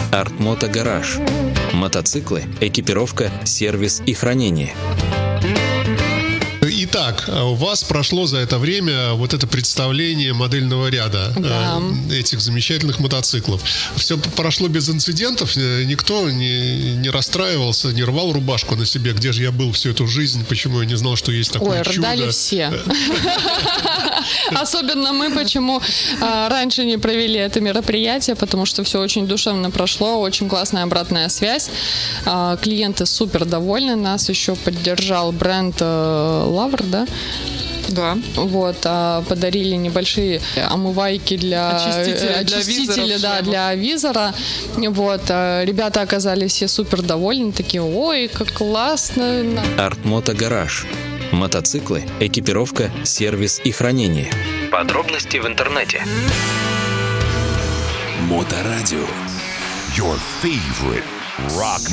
Артмото Гараж. Мотоциклы, экипировка, сервис и хранение. Итак, у вас прошло за это время вот это представление модельного ряда этих замечательных мотоциклов. Все прошло без инцидентов, никто не расстраивался, не рвал рубашку на себе, где же я был всю эту жизнь, почему я не знал, что есть такое чудо. Ой, рыдали все. Особенно мы, почему раньше не провели это мероприятие, потому что все очень душевно прошло, очень классная обратная связь. Клиенты супер довольны, нас еще поддержал бренд Лавр, да? Да. Вот, подарили небольшие омывайки для очистителя, для визора. Вот, ребята оказались все супер довольны, такие: ой, как классно. Артмото Гараж. Мотоциклы, экипировка, сервис и хранение. Подробности в интернете. Моторадио. Your favorite rock